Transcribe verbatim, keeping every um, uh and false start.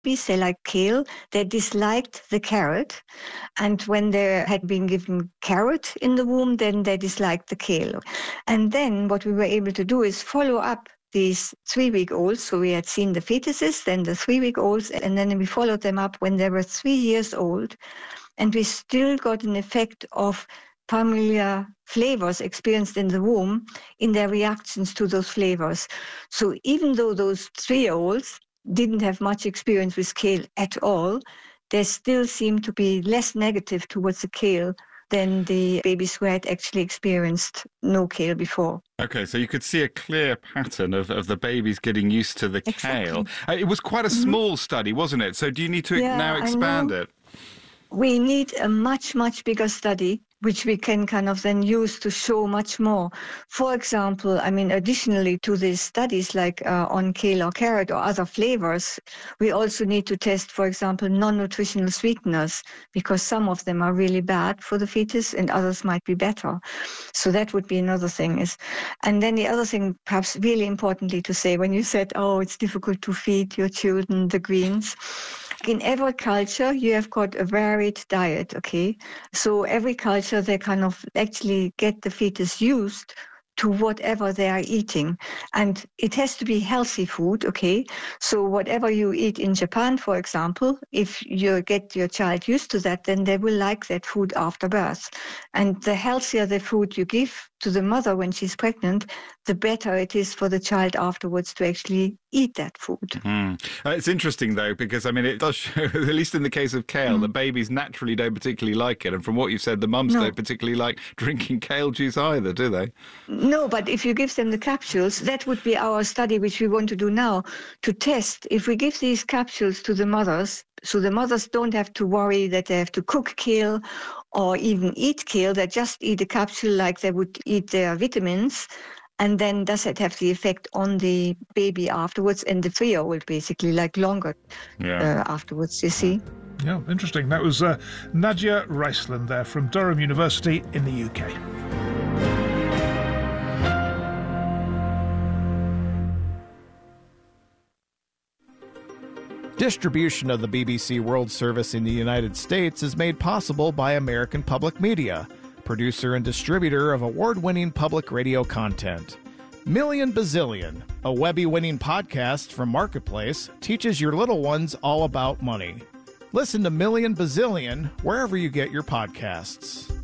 babies, they like kale. They disliked the carrot. And when they had been given carrot in the womb, then they disliked the kale. And then what we were able to do is follow up these three-week-olds. So we had seen the fetuses, then the three-week-olds, and then we followed them up when they were three years old. And we still got an effect of familiar flavors experienced in the womb in their reactions to those flavors. So even though those three-year-olds didn't have much experience with kale at all, they still seem to be less negative towards the kale than the babies who had actually experienced no kale before. Okay, so you could see a clear pattern of, of the babies getting used to the Exactly. kale. Uh, it was quite a small mm-hmm. study, wasn't it? So do you need to yeah, now expand it? We need a much, much bigger study, which we can kind of then use to show much more. For example, I mean, additionally to these studies like uh, on kale or carrot or other flavors, we also need to test, for example, non-nutritional sweeteners, because some of them are really bad for the fetus and others might be better. So that would be another thing. Is, and then the other thing, perhaps really importantly to say, when you said, oh, it's difficult to feed your children the greens, in every culture, you have got a varied diet, okay? So every culture, they kind of actually get the fetus used to whatever they are eating. And it has to be healthy food, okay? So whatever you eat in Japan, for example, if you get your child used to that, then they will like that food after birth. And the healthier the food you give to the mother when she's pregnant, the better it is for the child afterwards to actually eat that food. Mm. Uh, it's interesting, though, because, I mean, it does show, at least in the case of kale, mm. the babies naturally don't particularly like it. And from what you said, the mums no. don't particularly like drinking kale juice either, do they? No, but if you give them the capsules, that would be our study, which we want to do now, to test if we give these capsules to the mothers, so the mothers don't have to worry that they have to cook kale or even eat kale. They just eat a capsule like they would eat their vitamins. And then does it have the effect on the baby afterwards and the three-year-old, basically, like longer yeah. uh, afterwards, you see? Yeah, interesting. That was uh, Nadia Riceland there from Durham University in the U K. Distribution of the B B C World Service in the United States is made possible by American Public Media, producer and distributor of award-winning public radio content. Million Bazillion, a Webby-winning podcast from Marketplace, teaches your little ones all about money. Listen to Million Bazillion wherever you get your podcasts.